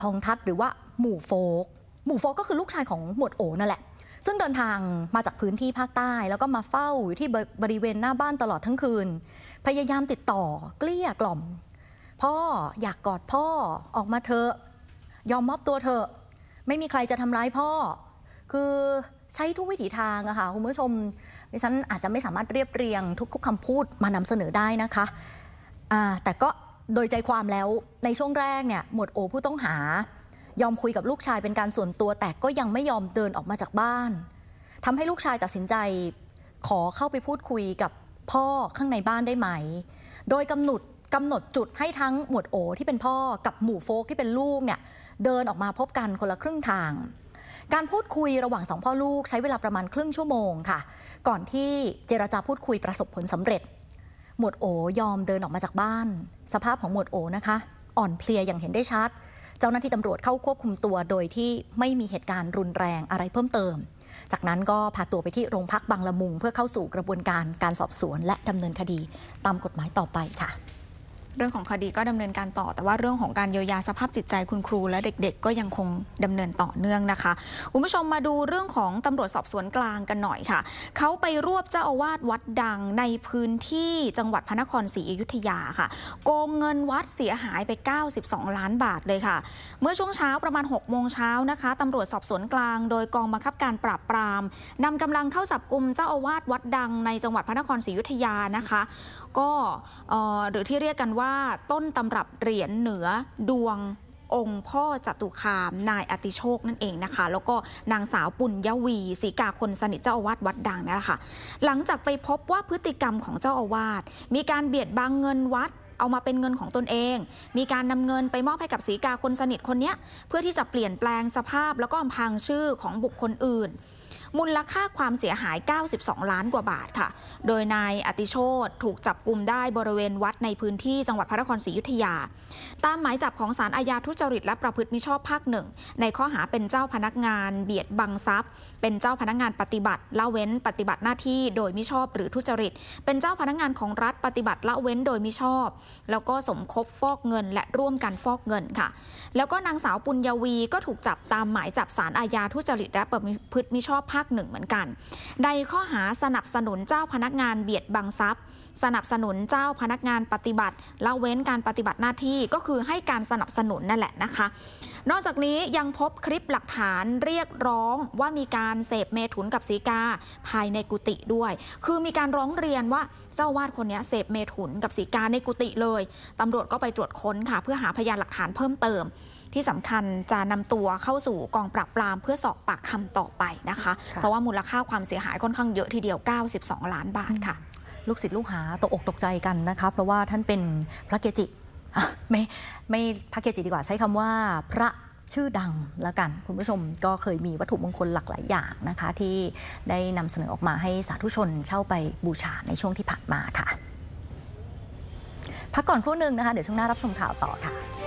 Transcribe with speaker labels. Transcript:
Speaker 1: ทองทัศน์หรือว่าหมู่โฟกก็คือลูกชายของหมวดโอนั่นแหละซึ่งเดินทางมาจากพื้นที่ภาคใต้แล้วก็มาเฝ้าอยู่ที่บริเวณหน้าบ้านตลอดทั้งคืนพยายามติดต่อเกลี้ยกล่อมพ่ออยากกอดพ่อออกมาเถอะยอมมอบตัวเถอะไม่มีใครจะทำร้ายพ่อคือใช้ทุกวิถีทางอะค่ะคุณผู้ชมดิฉันอาจจะไม่สามารถเรียบเรียงทุกๆคำพูดมานำเสนอได้นะคะแต่ก็โดยใจความแล้วในช่วงแรกเนี่ยหมวดโอผู้ต้องหายอมคุยกับลูกชายเป็นการส่วนตัวแต่ก็ยังไม่ยอมเดินออกมาจากบ้านทำให้ลูกชายตัดสินใจขอเข้าไปพูดคุยกับพ่อข้างในบ้านได้ไหมโดยกำหนดจุดให้ทั้งหมวดโอที่เป็นพ่อกับหมู่โฟกที่เป็นลูกเนี่ยเดินออกมาพบกันคนละครึ่งทางการพูดคุยระหว่างสองพ่อลูกใช้เวลาประมาณครึ่งชั่วโมงค่ะก่อนที่เจรจาพูดคุยประสบผลสำเร็จหมวดโอยอมเดินออกมาจากบ้านสภาพของหมวดโอนะคะอ่อนเพลียอย่างเห็นได้ชัดเจ้าหน้าที่ตำรวจเข้าควบคุมตัวโดยที่ไม่มีเหตุการณ์รุนแรงอะไรเพิ่มเติมจากนั้นก็พาตัวไปที่โรงพักบางละมุงเพื่อเข้าสู่กระบวนการสอบสวนและดำเนินคดีตามกฎหมายต่อไปค่ะ
Speaker 2: เรื่องของคดีก็ดำเนินการต่อแต่ว่าเรื่องของการเยียวยาสภาพจิตใจคุณครูและเด็กๆก็ยังคงดำเนินต่อเนื่องนะคะคุณผู้ชมมาดูเรื่องของตำรวจสอบสวนกลางกันหน่อยค่ะเขาไปรวบเจ้าอาวาสวัดดังในพื้นที่จังหวัดพระนครศรีอยุธยาค่ะโกงเงินวัดเสียหายไป92ล้านบาทเลยค่ะเมื่อช่วงเช้าประมาณ6 โมงเช้านะคะตำรวจสอบสวนกลางโดยกองบังคับการปราบปรามนำกำลังเข้าจับกุมเจ้าอาวาสวัดดังในจังหวัดพระนครศรีอยุธยานะคะก็หรือที่เรียกกันว่าต้นตำรับเหรียญเหนือดวงองค์พ่อจตุคามนายอติโชคนั่นเองนะคะแล้วก็นางสาวปุญญวีศรีกาคนสนิทเจ้าอาวาสวัดดังนี่แหละค่ะหลังจากไปพบว่าพฤติกรรมของเจ้าอาวาสมีการเบียดบังเงินวัดเอามาเป็นเงินของตนเองมีการนำเงินไปมอบให้กับศรีกาคนสนิทคนนี้เพื่อที่จะเปลี่ยนแปลงสภาพแล้วก็อำพรางชื่อของบุคคลอื่นมูลค่าความเสียหาย92ล้านกว่าบาทค่ะโดยนายอติโชติถูกจับกุมได้บริเวณวัดในพื้นที่จังหวัดพระนครศรีอยุธยาตามหมายจับของศาลอาญาทุจริตและประพฤติมิชอบภาค 1ในข้อหาเป็นเจ้าพนักงานเบียดบังทรัพย์เป็นเจ้าพนักงานปฏิบัติละเว้นปฏิบัติหน้าที่โดยมิชอบหรือทุจริตเป็นเจ้าพนักงานของรัฐปฏิบัติละเว้นโดยมิชอบแล้วก็สมคบฟอกเงินและร่วมกันฟอกเงินค่ะแล้วก็นางสาวปุญญวีก็ถูกจับตามหมายจับศาลอาญาทุจริตและประพฤติมิชอบภาค 1เหมือนกันในข้อหาสนับสนุนเจ้าพนักงานเบียดบังทรัพย์สนับสนุนเจ้าพนักงานปฏิบัติละเว้นการปฏิบัติหน้าที่ก็คือให้การสนับสนุนนั่นแหละนะคะนอกจากนี้ยังพบคลิปหลักฐานเรียกร้องว่ามีการเสพเมถุนกับศรีกาภายในกุฏิด้วยคือมีการร้องเรียนว่าเจ้าวาดคนนี้เสพเมถุนกับศรีกาในกุฏิเลยตำรวจก็ไปตรวจค้นค่ะเพื่อหาพยานหลักฐานเพิ่มเติมที่สำคัญจะนำตัวเข้าสู่กองปราบปรามเพื่อสอบปากคำต่อไปนะคะเพราะว่ามูลค่าความเสียหายค่อนข้างเยอะทีเดียว92ล้านบาทค่ะ
Speaker 1: ลูกศิษย์ลูกหาตกอกตกใจกันนะคะเพราะว่าท่านเป็นพระเกจิไม่พระเกจิดีกว่าใช้คำว่าพระชื่อดังแล้วกันคุณผู้ชมก็เคยมีวัตถุมงคลหลากหลายอย่างนะคะที่ได้นำเสนอออกมาให้สาธุชนเช่าไปบูชาในช่วงที่ผ่านมาค่ะพักก่อนครู่นึงนะคะเดี๋ยวช่วงหน้ารับชมข่าวต่อค่ะ